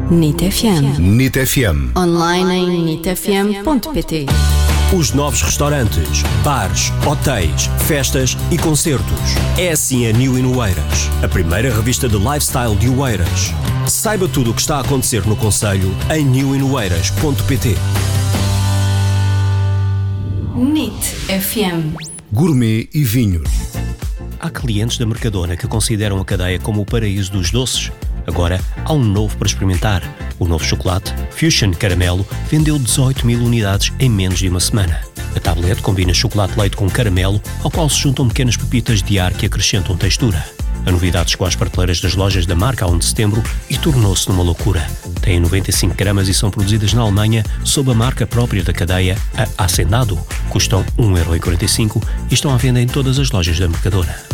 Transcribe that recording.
NIT FM. NIT FM. Online em nitfm.pt. Os novos restaurantes, bares, hotéis, festas e concertos. É assim a New in Oeiras, a primeira revista de lifestyle de Oeiras. Saiba tudo o que está a acontecer no concelho em newinoeiras.pt. NIT FM. Gourmet e vinhos. Há clientes da Mercadona que consideram a cadeia como o paraíso dos doces. Agora há um novo para experimentar. O novo chocolate, Fusion Caramelo, vendeu 18 mil unidades em menos de uma semana. A tablete combina chocolate-leite com caramelo, ao qual se juntam pequenas pepitas de ar que acrescentam textura. A novidade chegou às prateleiras das lojas da marca a 1 de setembro e tornou-se numa loucura. Têm 95 gramas e são produzidas na Alemanha sob a marca própria da cadeia, a Hacendado. Custam 1,45€ e estão à venda em todas as lojas da Mercadona.